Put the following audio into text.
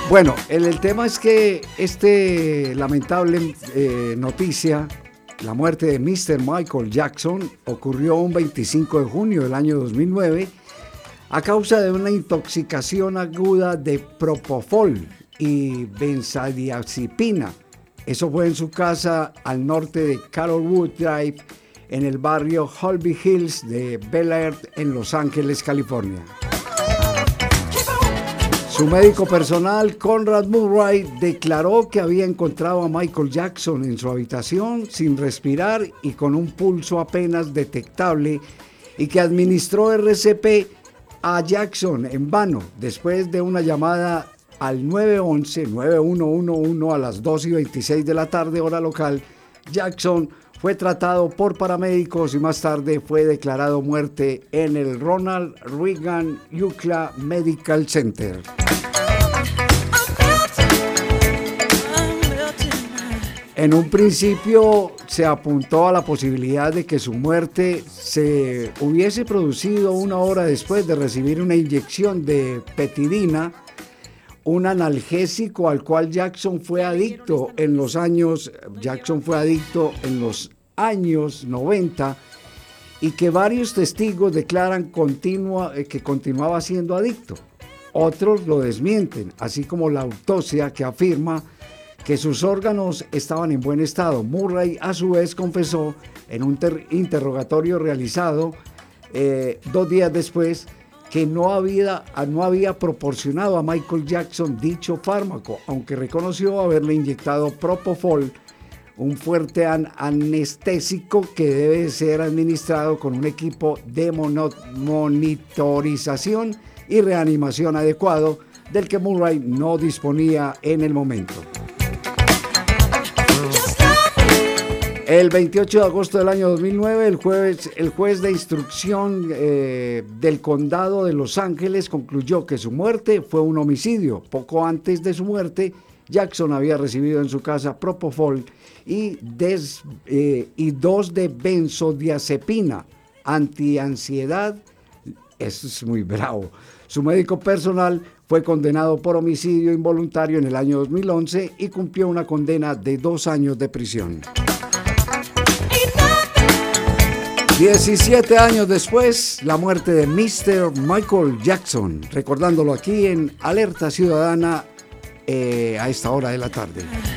Bueno, el tema es que lamentable noticia, la muerte de Mr. Michael Jackson, ocurrió un 25 de junio del año 2009 a causa de una intoxicación aguda de propofol y benzodiazepina. Eso fue en su casa al norte de Carolwood Drive, en el barrio Holby Hills de Bel Air, en Los Ángeles, California. Su médico personal, Conrad Murray, declaró que había encontrado a Michael Jackson en su habitación sin respirar y con un pulso apenas detectable, y que administró RCP a Jackson en vano después de una llamada al 911 a las 2:26 de la tarde, hora local. Jackson fue tratado por paramédicos y más tarde fue declarado muerte en el Ronald Reagan UCLA Medical Center. En un principio se apuntó a la posibilidad de que su muerte se hubiese producido una hora después de recibir una inyección de petidina, un analgésico al cual Jackson fue adicto en los años 90, y que varios testigos declaran que continuaba siendo adicto. Otros lo desmienten, así como la autopsia que afirma que sus órganos estaban en buen estado. Murray, a su vez, confesó en un interrogatorio realizado 2 días después que no había proporcionado a Michael Jackson dicho fármaco, aunque reconoció haberle inyectado propofol, un fuerte anestésico que debe ser administrado con un equipo de monitorización y reanimación adecuado, del que Murray no disponía en el momento. El 28 de agosto del año 2009, el juez de instrucción del condado de Los Ángeles concluyó que su muerte fue un homicidio. Poco antes de su muerte, Jackson había recibido en su casa propofol y 2 de benzodiazepina, antiansiedad. Eso es muy bravo. Su médico personal fue condenado por homicidio involuntario en el año 2011 y cumplió una condena de 2 años de prisión. 17 años después, la muerte de Mr. Michael Jackson, recordándolo aquí en Alerta Ciudadana a esta hora de la tarde.